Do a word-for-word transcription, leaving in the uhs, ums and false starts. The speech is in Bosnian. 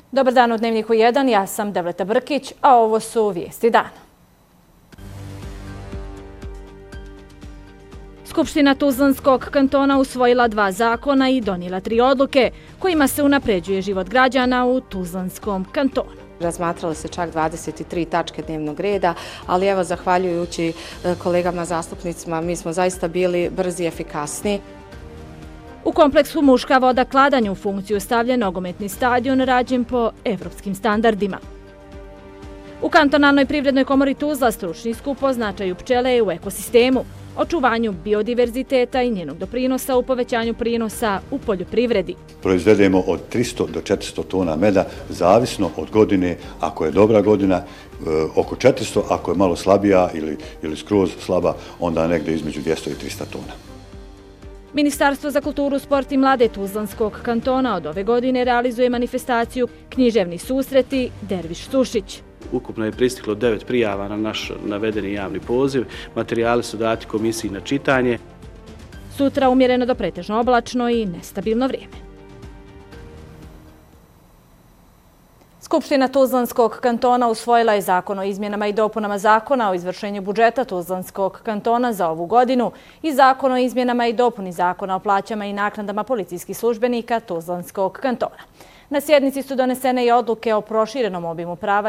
Dobar dan u Dnevniku jedan, ja sam Devleta Brkić, a ovo su vijesti dana. Skupština Tuzlanskog kantona usvojila dva zakona i donijela tri odluke kojima se unapređuje život građana u Tuzlanskom kantonu. Razmatralo se čak dvadeset tri tačke dnevnog reda, ali evo, zahvaljujući kolegama zastupnicima, mi smo zaista bili brzi i efikasni. U kompleksu Muška voda Kladanj u funkciju stavljen nogometni stadion rađen po evropskim standardima. U kantonalnoj privrednoj komori Tuzla stručni skup o značaju pčele u ekosistemu, očuvanju biodiverziteta i njenog doprinosa u povećanju prinosa u poljoprivredi. Proizvedemo od tristo do četiristo tona meda, zavisno od godine. Ako je dobra godina, oko četiristo, ako je malo slabija ili, ili skroz slaba, onda negdje između dvjesto i trista tona. Ministarstvo za kulturu, sport i mlade Tuzlanskog kantona od ove godine realizuje manifestaciju Književni susreti Derviš Sušić. Ukupno je pristiglo devet prijava na naš navedeni javni poziv. Materijali su dati komisiji na čitanje. Sutra umjereno do pretežno oblačno i nestabilno vrijeme. Skupština Tuzlanskog kantona usvojila je zakon o izmjenama i dopunama zakona o izvršenju budžeta Tuzlanskog kantona za ovu godinu i zakon o izmjenama i dopuni zakona o plaćama i naknadama policijskih službenika Tuzlanskog kantona. Na sjednici su donesene i odluke o proširenom obimu prava